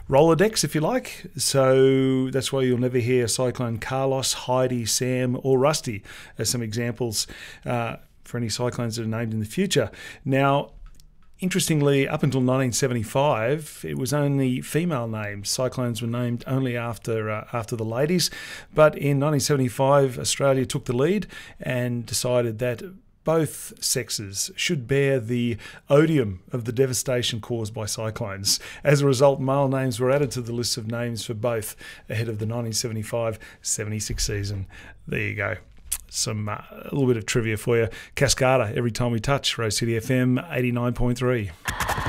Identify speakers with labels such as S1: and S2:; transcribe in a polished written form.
S1: Rolodex, if you like. So that's why you'll never hear Cyclone Carlos, Heidi, Sam, or Rusty as some examples for any cyclones that are named in the future. Now, interestingly, up until 1975, it was only female names. Cyclones were named only after the ladies. But in 1975, Australia took the lead and decided that both sexes should bear the odium of the devastation caused by cyclones. As a result, male names were added to the list of names for both ahead of the 1975-76 season. There you go. A little bit of trivia for you. Cascada, Every Time We Touch, Rose City FM 89.3.